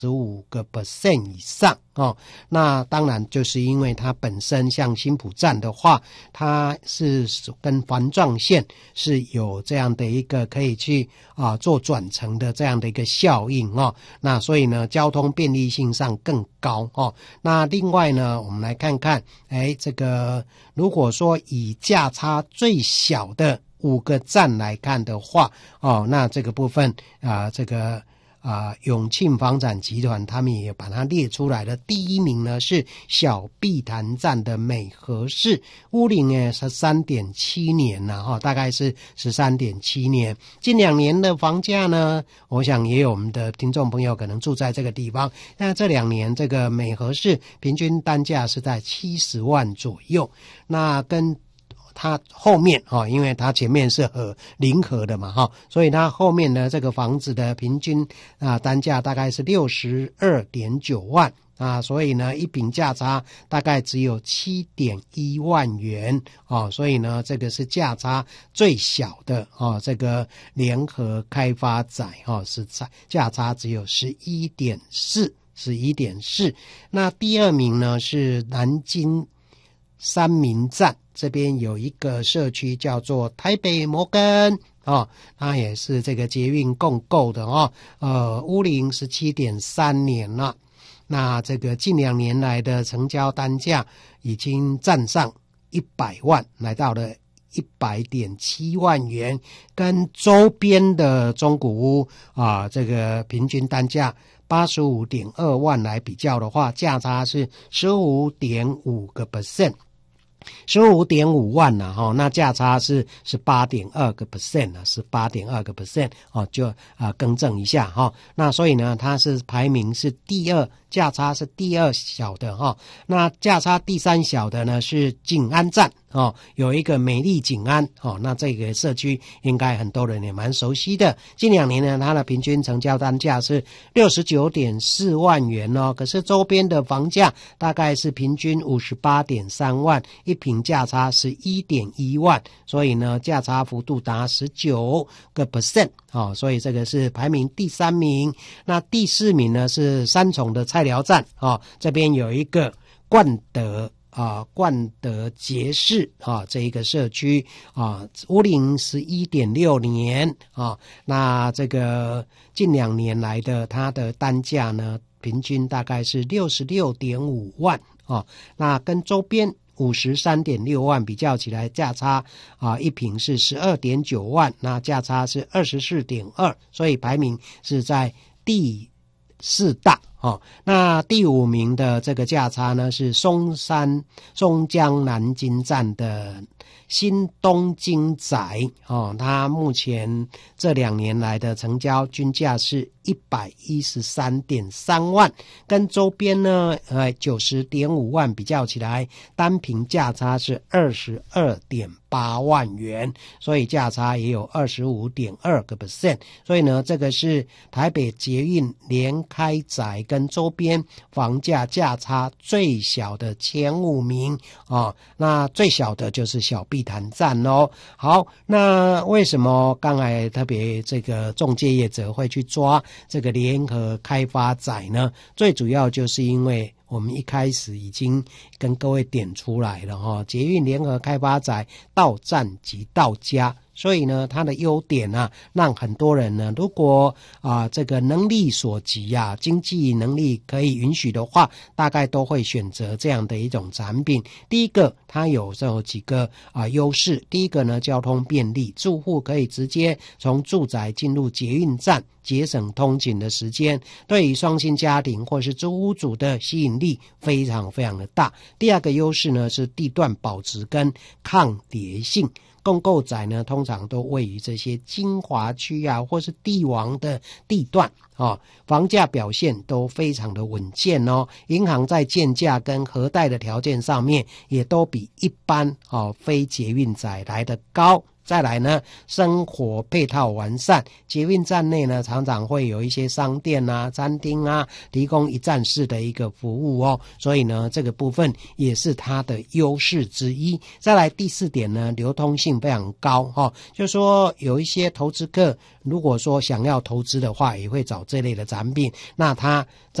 15% 以上哦。那当然就是因为它本身像新埔站的话，它是跟环状线是有这样的一个可以去做转乘的这样的一个效应哦。那所以呢，交通便利性上更高哦。那另外呢，我们来看看，这个如果说以价差最小的5个站来看的话哦，那这个部分永庆房产集团他们也把它列出来了。第一名呢是小碧潭站的美和市，屋龄呢 13.7 年了大概是 13.7 年。近2年的房价呢，我想也有我们的听众朋友可能住在这个地方，那这2年这个美和市平均单价是在70万左右。那跟它后面因为它前面是临河的嘛所以它后面呢这个房子的平均单价大概是 62.9 万所以呢一坪价差大概只有 7.1 万元所以呢这个是价差最小的这个联合开发宅是价差只有 11.4。那第2名呢是南京三民站，这边有一个社区叫做台北摩根它也是这个捷运共构的屋龄 17.3 年了。那这个近2年来的成交单价已经站上100万，来到了100.7 万元，跟周边的中古屋这个平均单价85.2 万来比较的话，价差是 15.5%。15.5 万那价差是 18.2% 18.2%就更正一下那所以呢它是排名是第2，价差是第2小的那价差第3小的呢是景安站有一个美丽景安那这个社区应该很多人也蛮熟悉的。近2年呢它的平均成交单价是 69.4 万元可是周边的房价大概是平均 58.3 万，一坪价差是 1.1 万，所以呢价差幅度达 19% 所以这个是排名第3名。那第4名呢是三重的菜寮站这边有一个冠德杰士这一个社区屋龄 11.6 年那这个近2年来的它的单价呢平均大概是 66.5 万那跟周边53.6 万比较起来，价差一坪是 12.9 万，那价差是 24.2， 所以排名是在第4大那第5名的这个价差呢是松江南京站的新东京宅它目前这2年来的成交均价是 113.3 万，跟周边呢90.5 万比较起来，单坪价差是 22.8 万元，所以价差也有 25.2%。 所以呢这个是台北捷运联开宅跟周边房价价差最小的前5名那最小的就是小碧潭站好，那为什么刚才特别这个仲介业者会去抓这个联合开发宅呢？最主要就是因为我们一开始已经跟各位点出来了捷运联合开发宅到站即到家，所以呢它的优点让很多人呢如果这个能力所及经济能力可以允许的话，大概都会选择这样的一种产品。第一个它有几个优势，第一个呢交通便利，住户可以直接从住宅进入捷运站，节省通勤的时间，对于双薪家庭或是租屋主的吸引力非常非常的大。第2个优势呢是地段保值跟抗跌性，共构宅呢通常都位于这些精华区或是地王的地段房价表现都非常的稳健银行在建价跟核贷的条件上面也都比一般非捷运宅来得高再来呢，生活配套完善，捷运站内呢常常会有一些商店啊、餐厅啊，提供一站式的一个服务哦，所以呢这个部分也是它的优势之一。再来第4点呢，流通性非常高哦，就是说有一些投资客如果说想要投资的话，也会找这类的产品，那它